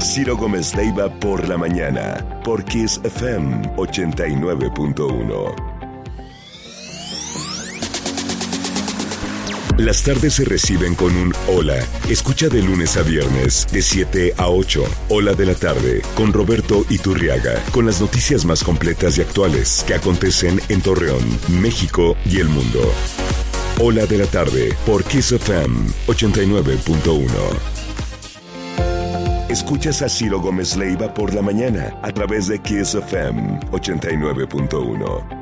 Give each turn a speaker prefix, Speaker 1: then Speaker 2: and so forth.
Speaker 1: Ciro Gómez Leiva por la mañana, por Kiss FM 89.1. Las tardes se reciben con un hola. Escucha de lunes a viernes, de 7 a 8. Hola de la tarde, con Roberto Iturriaga. Con las noticias más completas y actuales que acontecen en Torreón, México y el mundo. Hola de la tarde, por Kiss FM 89.1. Escuchas a Ciro Gómez Leiva por la mañana, a través de Kiss FM 89.1.